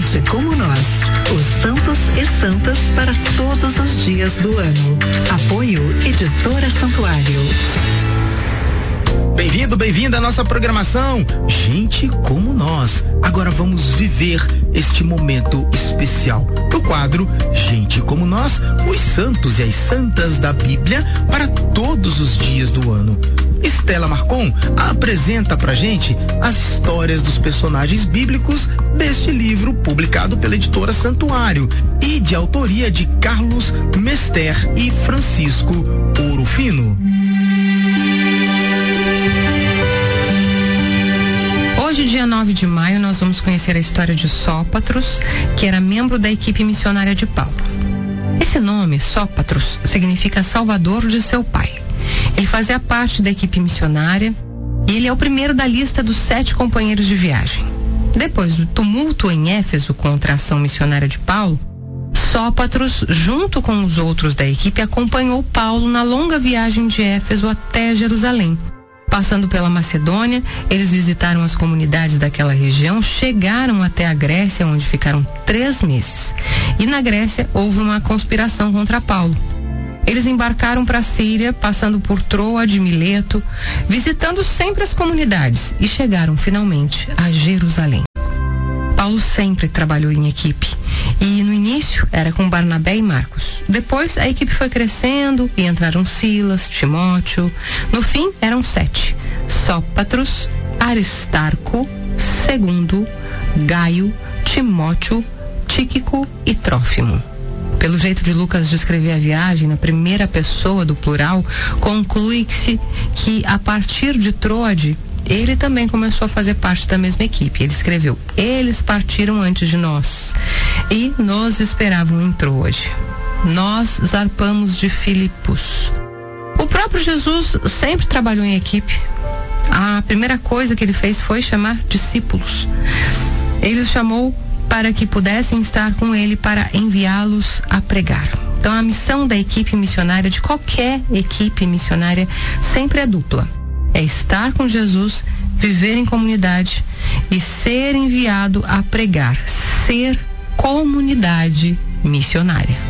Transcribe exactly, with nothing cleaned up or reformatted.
Gente como nós, os santos e santas para todos os dias do ano. Apoio Editora Santuário. Bem-vindo, bem-vinda à nossa programação. Gente como nós. Agora vamos viver este momento especial do quadro Gente como Nós, os santos e as santas da Bíblia para todos os dias do ano. Estela Marcon apresenta pra gente as histórias dos personagens bíblicos deste livro publicado pela Editora Santuário e de autoria de Carlos Mester e Francisco Ouro Fino. Hoje, dia nove de maio, nós vamos conhecer a história de Sópatros, que era membro da equipe missionária de Paulo. Esse nome, Sópatros, significa salvador de seu pai. Ele fazia parte da equipe missionária e ele é o primeiro da lista dos sete companheiros de viagem. Depois do tumulto em Éfeso contra a ação missionária de Paulo, Sópatros, junto com os outros da equipe, acompanhou Paulo na longa viagem de Éfeso até Jerusalém. Passando pela Macedônia, eles visitaram as comunidades daquela região, chegaram até a Grécia, onde ficaram três meses. E na Grécia houve uma conspiração contra Paulo. Eles embarcaram para a Síria, passando por Troade e Mileto, visitando sempre as comunidades e chegaram finalmente a Jerusalém. Paulo sempre trabalhou em equipe e no início era com Barnabé e Marcos. Depois a equipe foi crescendo e entraram Silas, Timóteo. No fim eram sete: Sópatros, Aristarco, Segundo, Gaio, Timóteo, Tíquico e Trófimo. Pelo jeito de Lucas descrever a viagem na primeira pessoa do plural, conclui-se que a partir de Troade ele também começou a fazer parte da mesma equipe. Ele escreveu: eles partiram antes de nós e nos esperavam em Troade. Nós zarpamos de Filipos. O próprio Jesus sempre trabalhou em equipe. A primeira coisa que ele fez foi chamar discípulos. Ele os chamou para que pudessem estar com ele para enviá-los a pregar. Então a missão da equipe missionária, de qualquer equipe missionária, sempre é dupla. É estar com Jesus, viver em comunidade e ser enviado a pregar, ser comunidade missionária.